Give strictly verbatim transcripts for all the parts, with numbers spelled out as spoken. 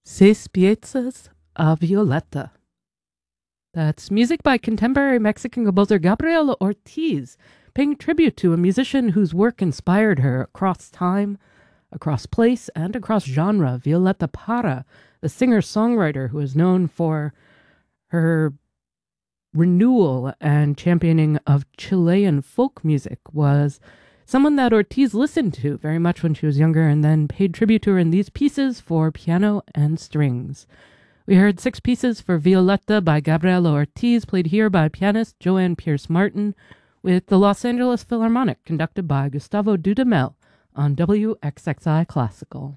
Seis Piezas a Violeta. That's music by contemporary Mexican composer Gabriela Ortiz, paying tribute to a musician whose work inspired her across time, across place, and across genre. Violeta Parra, the singer-songwriter who is known for her renewal and championing of Chilean folk music, was someone that Ortiz listened to very much when she was younger and then paid tribute to her in these pieces for piano and strings. We heard six pieces for Violeta by Gabriela Ortiz, played here by pianist Joanne Pierce Martin, with the Los Angeles Philharmonic, conducted by Gustavo Dudamel on W X X I Classical.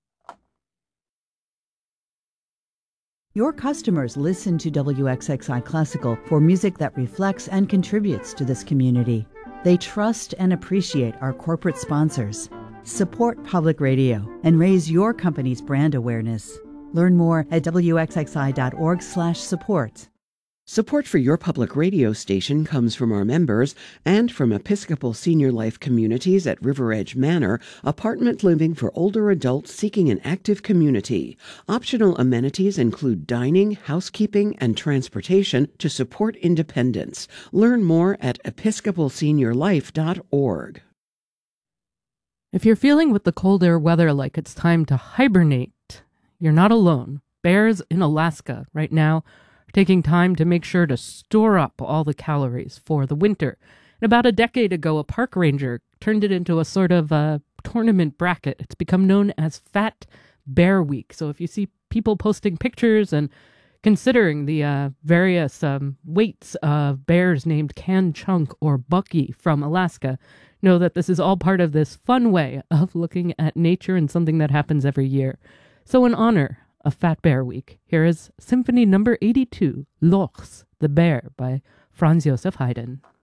Your customers listen to W X X I Classical for music that reflects and contributes to this community. They trust and appreciate our corporate sponsors. Support public radio and raise your company's brand awareness. Learn more at W X X I dot org slash support. Support for your public radio station comes from our members and from Episcopal Senior Life Communities at River Edge Manor, apartment living for older adults seeking an active community. Optional amenities include dining, housekeeping, and transportation to support independence. Learn more at episcopal senior life dot org. If you're feeling with the colder weather like it's time to hibernate, you're not alone. Bears in Alaska right now taking time to make sure to store up all the calories for the winter. And about a decade ago, a park ranger turned it into a sort of uh, tournament bracket. It's become known as Fat Bear Week. So if you see people posting pictures and considering the uh, various um, weights of bears named Can Chunk or Bucky from Alaska, know that this is all part of this fun way of looking at nature and something that happens every year. So in honor of Fat Bear Week, here is Symphony Number eighty-two, Lochs, the Bear, by Franz Joseph Haydn.